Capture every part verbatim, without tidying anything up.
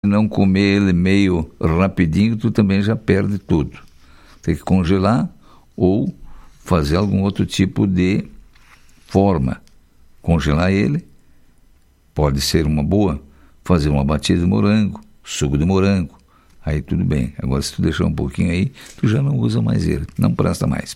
não comer ele meio rapidinho, tu também já perde tudo. Tem que congelar ou fazer algum outro tipo de forma. Congelar ele, pode ser uma boa, fazer uma batida de morango, suco de morango, aí tudo bem. Agora, se tu deixar um pouquinho aí, tu já não usa mais ele, não presta mais.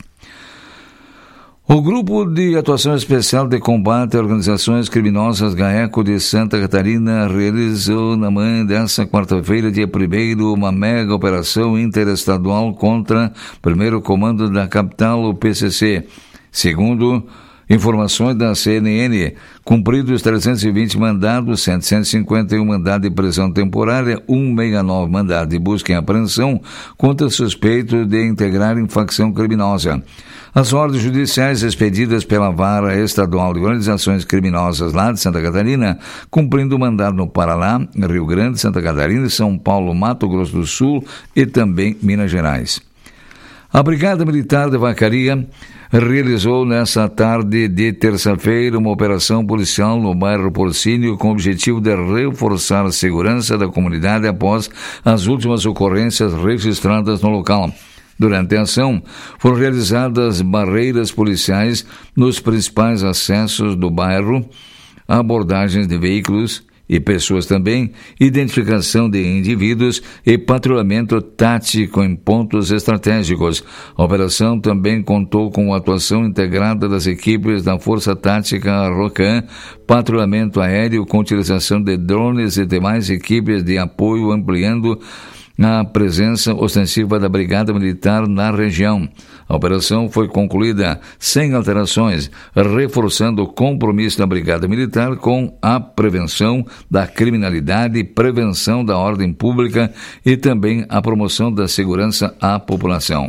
O Grupo de Atuação Especial de Combate a Organizações Criminosas GAECO de Santa Catarina realizou na manhã desta quarta-feira, dia primeiro, uma mega operação interestadual contra o primeiro comando da capital, o P C C. Segundo informações da C N N, cumpridos trezentos e vinte mandados, setecentos e cinquenta e um mandados de prisão temporária, cento e sessenta e nove mandados de busca e apreensão contra suspeitos de integrar em facção criminosa. As ordens judiciais expedidas pela Vara Estadual de Organizações Criminosas lá de Santa Catarina, cumprindo o mandado no Paraná, Rio Grande, Santa Catarina, São Paulo, Mato Grosso do Sul e também Minas Gerais. A Brigada Militar de Vacaria realizou nesta tarde de terça-feira uma operação policial no bairro Porcínio com o objetivo de reforçar a segurança da comunidade após as últimas ocorrências registradas no local. Durante a ação, foram realizadas barreiras policiais nos principais acessos do bairro, abordagens de veículos e pessoas também, identificação de indivíduos e patrulhamento tático em pontos estratégicos. A operação também contou com a atuação integrada das equipes da Força Tática Rocan, patrulhamento aéreo com utilização de drones e demais equipes de apoio, ampliando a presença ostensiva da Brigada Militar na região. A operação foi concluída sem alterações, reforçando o compromisso da Brigada Militar com a prevenção da criminalidade, prevenção da ordem pública e também a promoção da segurança à população.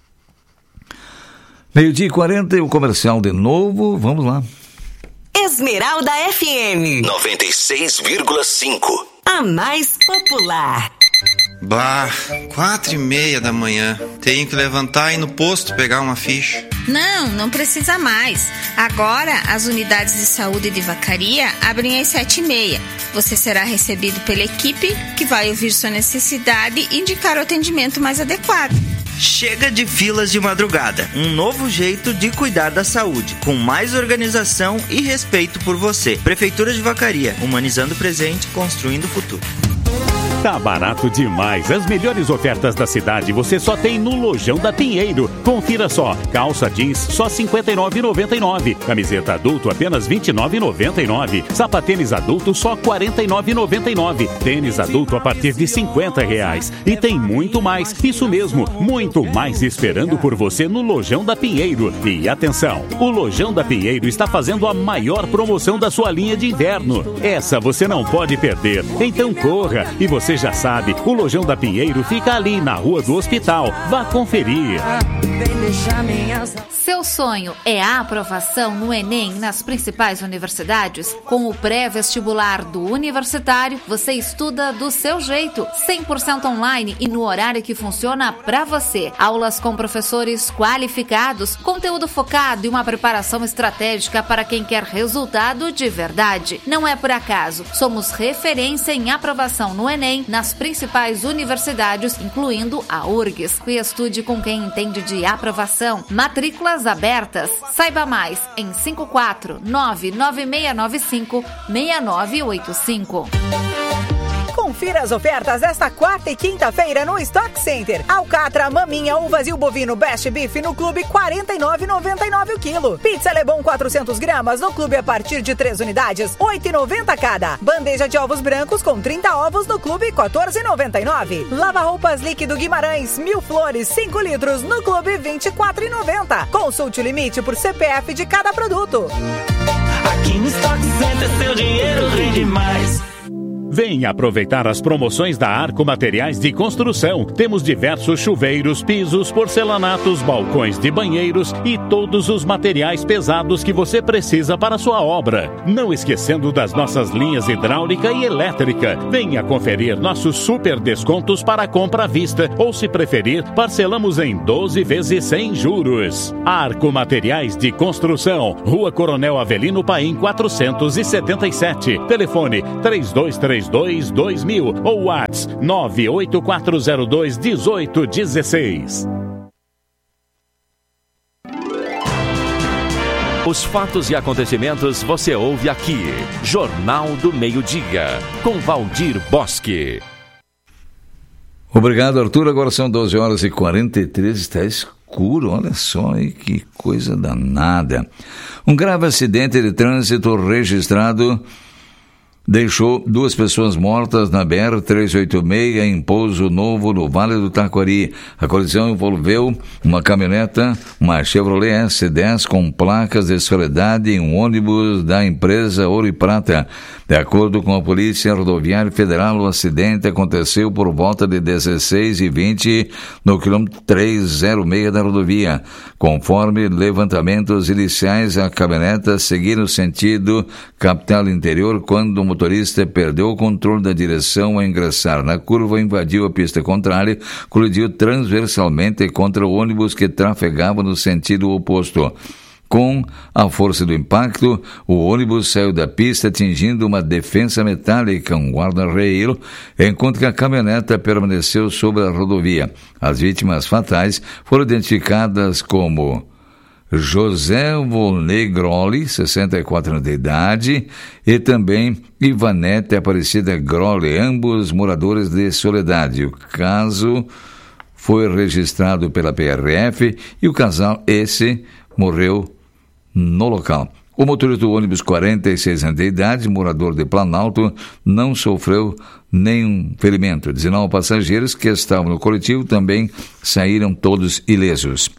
Meio-dia e quarenta e o comercial de novo, vamos lá. Esmeralda F M noventa e seis vírgula cinco. A mais popular. Bah, quatro e meia da manhã. Tenho que levantar e ir no posto pegar uma ficha. Não, não precisa mais. Agora, as unidades de saúde de Vacaria abrem às sete e meia. Você será recebido pela equipe que vai ouvir sua necessidade e indicar o atendimento mais adequado. Chega de filas de madrugada. Um novo jeito de cuidar da saúde, com mais organização e respeito por você. Prefeitura de Vacaria, humanizando o presente, construindo o futuro. Tá barato demais. As melhores ofertas da cidade você só tem no Lojão da Pinheiro. Confira só. Calça jeans só cinquenta e nove reais e noventa e nove centavos. Camiseta adulto apenas vinte e nove reais e noventa e nove centavos. Sapatênis adulto só quarenta e nove reais e noventa e nove centavos. Tênis adulto a partir de cinquenta reais. E tem muito mais. Isso mesmo, muito mais esperando por você no Lojão da Pinheiro. E atenção, o Lojão da Pinheiro está fazendo a maior promoção da sua linha de inverno. Essa você não pode perder. Então corra. E você Você já sabe, o Lojão da Pinheiro fica ali na Rua do Hospital. Vá conferir. Seu sonho é a aprovação no Enem nas principais universidades? Com o pré-vestibular do Universitário, você estuda do seu jeito, cem por cento online e no horário que funciona para você. Aulas com professores qualificados, conteúdo focado e uma preparação estratégica para quem quer resultado de verdade. Não é por acaso, somos referência em aprovação no Enem nas principais universidades, incluindo a U R G S. E estude com quem entende de aprovação. Matrículas abertas. Saiba mais em cinco quatro nove nove seis nove cinco seis nove oito cinco. Confira as ofertas desta quarta e quinta-feira no Stock Center. Alcatra, maminha ou vazio bovino Best Beef no Clube quarenta e nove reais e noventa e nove centavos o quilo. Pizza Lebon quatrocentas gramas no Clube a partir de três unidades, oito reais e noventa centavos cada. Bandeja de ovos brancos com trinta ovos no Clube quatorze reais e noventa e nove centavos. Lava roupas líquido Guimarães, mil flores, cinco litros no Clube vinte e quatro reais e noventa centavos. Consulte o limite por C P F de cada produto. Aqui no Stock Center seu dinheiro rende mais. Venha aproveitar as promoções da Arco Materiais de Construção. Temos diversos chuveiros, pisos, porcelanatos, balcões de banheiros e todos os materiais pesados que você precisa para a sua obra. Não esquecendo das nossas linhas hidráulica e elétrica. Venha conferir nossos super descontos para a compra à vista ou, se preferir, parcelamos em doze vezes sem juros. Arco Materiais de Construção, Rua Coronel Avelino Paim quatrocentos e setenta e sete. Telefone três dois três dois dois dois mil ou WhatsApp nove oito quatro zero dois um oito um seis. Os fatos e acontecimentos você ouve aqui. Jornal do Meio-Dia, com Valdir Bosque. Obrigado, Arthur. Agora são doze horas e quarenta e três, está escuro, olha só aí que coisa danada. Um grave acidente de trânsito registrado deixou duas pessoas mortas na B R trezentos e oitenta e seis em Pouso Novo, no Vale do Taquari. A colisão envolveu uma caminhoneta, uma Chevrolet S dez com placas de Soledade e um ônibus da empresa Ouro e Prata. De acordo com a Polícia Rodoviária Federal, o acidente aconteceu por volta de dezesseis e vinte no quilômetro trezentos e seis da rodovia. Conforme levantamentos iniciais, a caminhoneta seguia no sentido capital interior quando o motorista perdeu o controle da direção ao ingressar na curva, invadiu a pista contrária, colidiu transversalmente contra o ônibus que trafegava no sentido oposto. Com a força do impacto, o ônibus saiu da pista atingindo uma defensa metálica, um guarda-reio, enquanto que a caminhoneta permaneceu sobre a rodovia. As vítimas fatais foram identificadas como José Volney Grolli, sessenta e quatro anos de idade, e também Ivanete Aparecida Grolli, ambos moradores de Soledade. O caso foi registrado pela P R F e o casal esse morreu no local. O motorista do ônibus, quarenta e seis anos de idade, morador de Planalto, não sofreu nenhum ferimento. dezenove passageiros que estavam no coletivo também saíram todos ilesos.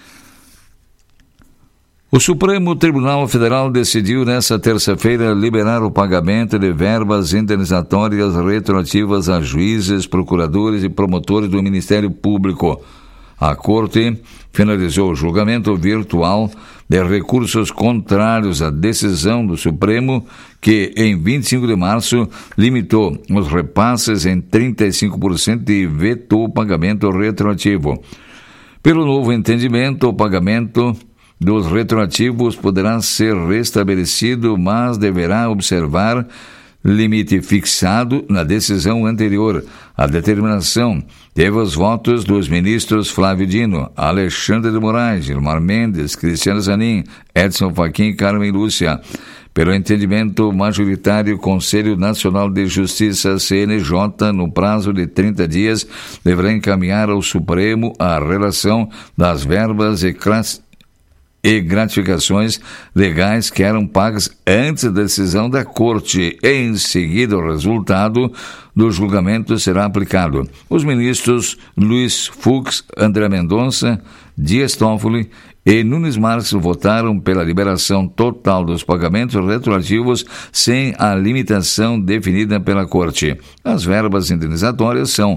O Supremo Tribunal Federal decidiu nesta terça-feira liberar o pagamento de verbas indenizatórias retroativas a juízes, procuradores e promotores do Ministério Público. A Corte finalizou o julgamento virtual de recursos contrários à decisão do Supremo, que em vinte e cinco de março limitou os repasses em trinta e cinco por cento e vetou o pagamento retroativo. Pelo novo entendimento, o pagamento dos retroativos poderá ser restabelecido, mas deverá observar limite fixado na decisão anterior. A determinação teve os votos dos ministros Flávio Dino, Alexandre de Moraes, Gilmar Mendes, Cristiano Zanin, Edson Fachin e Carmen Lúcia. Pelo entendimento majoritário, o Conselho Nacional de Justiça, C N J, no prazo de trinta dias, deverá encaminhar ao Supremo a relação das verbas e classificações e gratificações legais que eram pagas antes da decisão da Corte. Em seguida, o resultado do julgamento será aplicado. Os ministros Luiz Fux, André Mendonça, Dias Toffoli e Nunes Marques votaram pela liberação total dos pagamentos retroativos sem a limitação definida pela Corte. As verbas indenizatórias são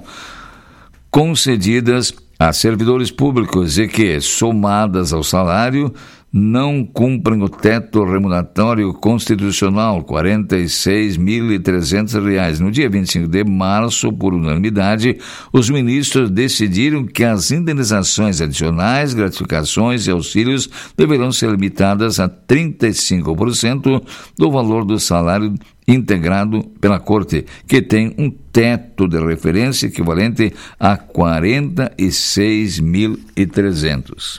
concedidas a servidores públicos e que, somadas ao salário, não cumprem o teto remuneratório constitucional, quarenta e seis mil e trezentos reais. No dia vinte e cinco de março, por unanimidade, os ministros decidiram que as indenizações adicionais, gratificações e auxílios deverão ser limitadas a trinta e cinco por cento do valor do salário integrado pela Corte, que tem um teto de referência equivalente a quarenta e seis mil e trezentos.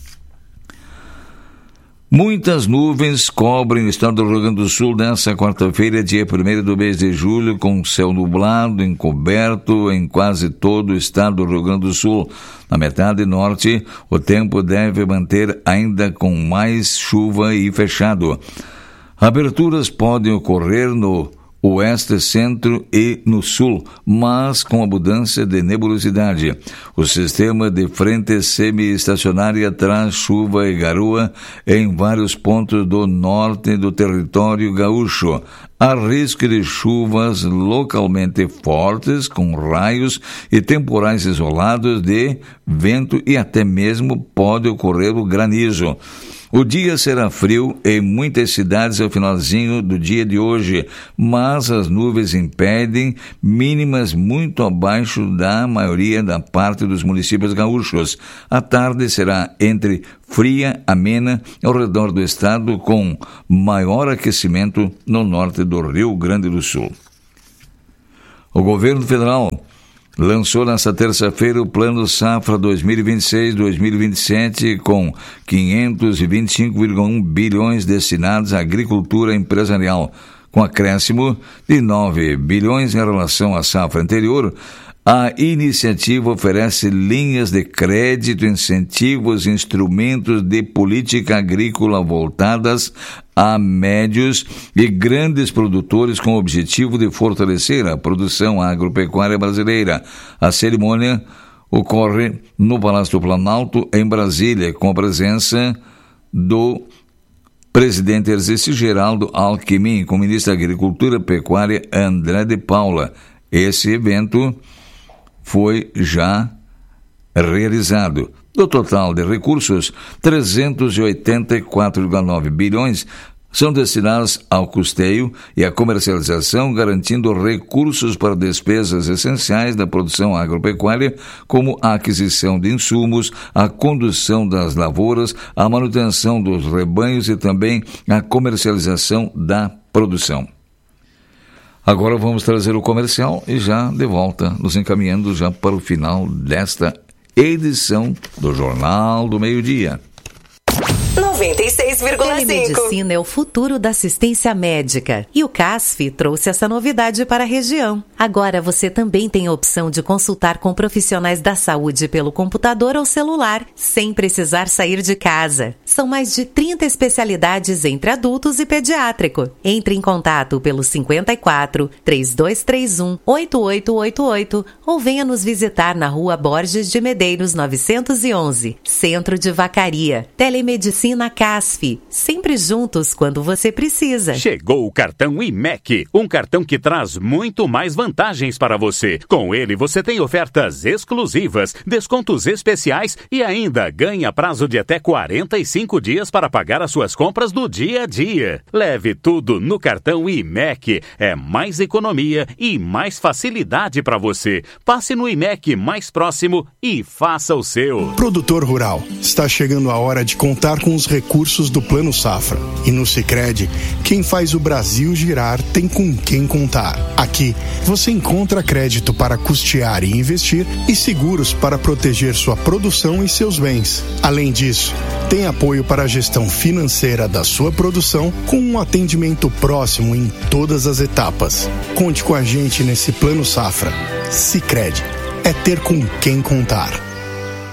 Muitas nuvens cobrem o estado do Rio Grande do Sul nesta quarta-feira, dia primeiro do mês de julho, com céu nublado, encoberto em quase todo o estado do Rio Grande do Sul. Na metade norte, o tempo deve manter ainda com mais chuva e fechado. Aberturas podem ocorrer no oeste, centro e no sul, mas com abundância de nebulosidade. O sistema de frente semi-estacionária traz chuva e garoa em vários pontos do norte do território gaúcho. Há risco de chuvas localmente fortes, com raios e temporais isolados de vento e até mesmo pode ocorrer o granizo. O dia será frio em muitas cidades ao finalzinho do dia de hoje, mas as nuvens impedem mínimas muito abaixo da maioria da parte dos municípios gaúchos. A tarde será entre fria, amena, ao redor do estado, com maior aquecimento no norte do Rio Grande do Sul. O governo federal lançou nesta terça-feira o Plano Safra dois mil e vinte e seis a dois mil e vinte e sete com quinhentos e vinte e cinco vírgula um bilhões destinados à agricultura empresarial, com acréscimo de nove bilhões em relação à safra anterior. A iniciativa oferece linhas de crédito, incentivos e instrumentos de política agrícola voltadas a médios e grandes produtores com o objetivo de fortalecer a produção agropecuária brasileira. A cerimônia ocorre no Palácio do Planalto, em Brasília, com a presença do presidente exercício Geraldo Alckmin, com o ministro da Agricultura e Pecuária André de Paula. Esse evento foi já realizado. Do total de recursos, trezentos e oitenta e quatro vírgula nove bilhões são destinados ao custeio e à comercialização, garantindo recursos para despesas essenciais da produção agropecuária, como a aquisição de insumos, a condução das lavouras, a manutenção dos rebanhos e também a comercialização da produção. Agora vamos trazer o comercial e já de volta, nos encaminhando já para o final desta edição do Jornal do Meio-Dia. noventa e seis vírgula cinco. Telemedicina é o futuro da assistência médica e o C A S F trouxe essa novidade para a região. Agora você também tem a opção de consultar com profissionais da saúde pelo computador ou celular, sem precisar sair de casa. São mais de trinta especialidades entre adultos e pediátrico. Entre em contato pelo cinquenta e quatro, trinta e dois trinta e um, oitenta e oito oitenta e oito ou venha nos visitar na Rua Borges de Medeiros novecentos e onze, Centro de Vacaria. Telemedicina C A S F, sempre juntos quando você precisa. Chegou o cartão I M E C, um cartão que traz muito mais vantagens para você. Com ele você tem ofertas exclusivas, descontos especiais e ainda ganha prazo de até quarenta e cinco dias para pagar as suas compras do dia a dia. Leve tudo no cartão I M E C, é mais economia e mais facilidade para você. Passe no I M E C mais próximo e faça o seu. Produtor rural, está chegando a hora de contar com os recursos do Plano Safra. E no Sicredi, quem faz o Brasil girar tem com quem contar. Aqui, você encontra crédito para custear e investir e seguros para proteger sua produção e seus bens. Além disso, tem apoio para a gestão financeira da sua produção com um atendimento próximo em todas as etapas. Conte com a gente nesse Plano Safra. Sicredi, é ter com quem contar.